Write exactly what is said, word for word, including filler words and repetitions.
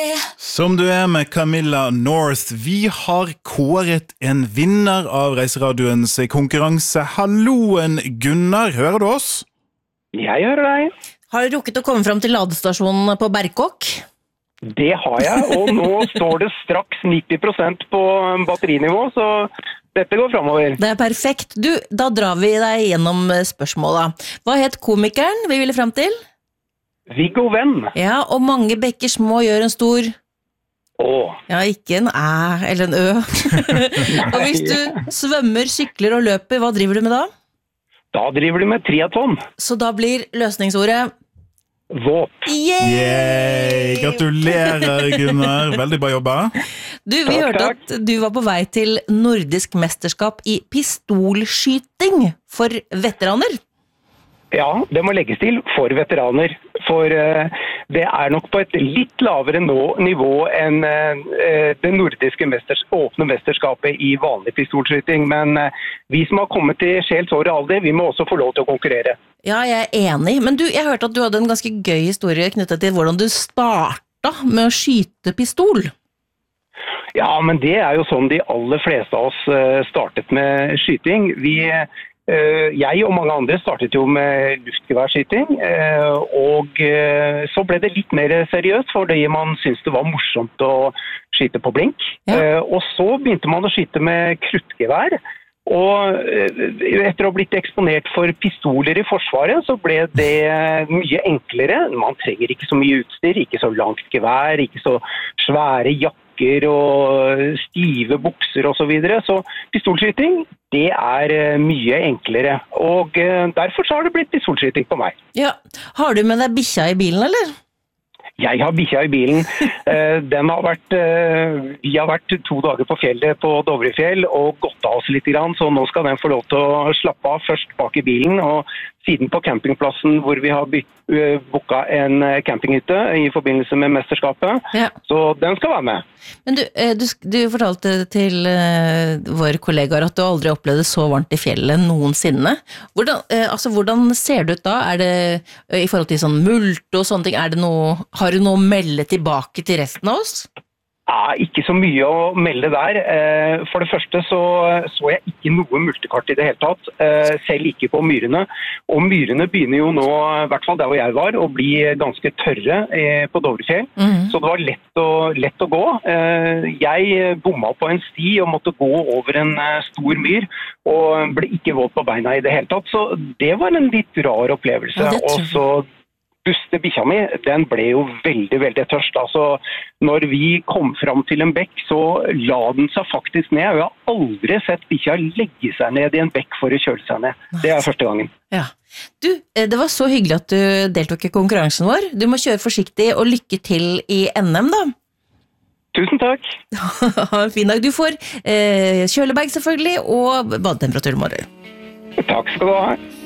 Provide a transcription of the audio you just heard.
Som du er med Camilla North, vi har kåret en vinner av Reiseradioens konkurranse. Halloen Gunnar, hører du oss? Jeg hører deg. Har du rukket å komme frem til ladestasjonen på Berkåk? Det har jeg, og nå står det straks nitti prosent på batterinivå, så dette går fremover. Det er perfekt. Du, da drar vi deg gjennom spørsmåla. Hva het komikeren vi ville frem til? Viggo Venn. Ja, og mange bekker små gjør en stor... Åh. Ja, ikke en æ eller en ø. Og hvis du svømmer, sykler og løper, hva driver du med da? Da driver du med triathlon. Så da blir løsningsordet... Våp. Yay! Yay! Gratulerer, Gunnar. Veldig bra jobba. Du, vi Takk, hørte takk. at du var på vei til nordisk mesterskap i pistolskyting for veteraner. Ja, det må legges til for veteraner, for uh, det er nok på et litt lavere nå, nivå enn uh, det nordiske mesters, åpne mesterskapet i vanlig pistolskyting, men uh, vi som har kommet til sjels år og alder, vi må også få lov til å konkurrere. Ja, jeg er enig, men du, jeg hørte at du hadde en ganske gøy historie knyttet til hvordan du starta med å skyte pistol. Ja, men det er jo sånn de aller fleste av oss uh, startet med skyting. Vi... Jeg og mange andre startet jo med luftgeværskyting, og så ble det litt mer seriøst fordi man syntes det var morsomt å skyte på blink. Ja. Og så begynte man å skyte med kruttgevær, og etter å ha blitt eksponert for pistoler i forsvaret så ble det mye enklere. Man trenger ikke så mye utstyr, ikke så langt gevær, ikke så svære jakker og stive bukser og så videre. Så pistolskyting, det er mye enklere. Og derfor så har det blitt pistolskyting på meg. Ja, har du med deg bikkja i bilen, eller? Jeg har bikkja i bilen. Den har vært, vi har vært to dager på fjellet på Dovrefjell og gått av oss litt grann, så nå skal den få lov til å slappe av først bak i bilen, og siden på campingplassen hvor vi har booket en campinghytte i forbindelse med mesterskapet, ja. Så den skal være med. Men du, du, du fortalte til uh, våre kollegaer at du aldri opplevde så varmt i fjellet noensinne. Hvordan, uh, altså, hvordan ser det ut da? Er det uh, i forhold til sånn mult og sånne ting, er det noe, har du noe å melde tilbake til resten av oss? Ja, ikke så mye å melde der. For det første så, så jeg ikke noe multekart i det hele tatt, selv ikke på myrene. Og myrene begynner jo nå, i hvert fall der hvor jeg var, å bli ganske tørre på Dovrefjell. Mm. Så det var lett å, lett å gå. Jeg bomma på en sti og måtte gå over en stor myr, og ble ikke våt på beina i det hele tatt. Så det var en litt rar opplevelse. Ja, og så buste bikkja mi, den ble jo veldig, veldig tørst. Altså, når vi kom fram til en bekk, så la den seg faktisk ned. Jeg har aldri sett bikkja legge seg ned i en bekk for å kjøle seg ned. Det er første gangen. Ja. Du, det var så hyggelig at du deltok i konkurransen vår. Du må kjøre forsiktig og lykke til i N M da. Tusen takk. Ha en fin dag. Du får eh, kjølebag selvfølgelig, og badetemperatur i morgen. Takk skal du ha.